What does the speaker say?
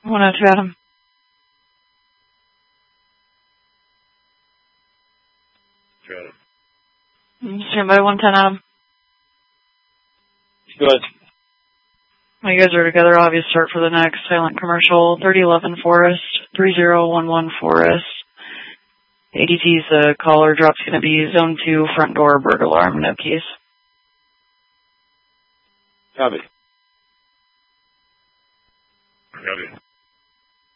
102 Adam. Stand by 110 Adam. Go ahead. When you guys are together, I'll have you start for the next silent commercial. 3011 Forest, 3011 Forest. ADT's caller drop's going to be zone 2, front door, burglar alarm, no keys. Copy. Copy.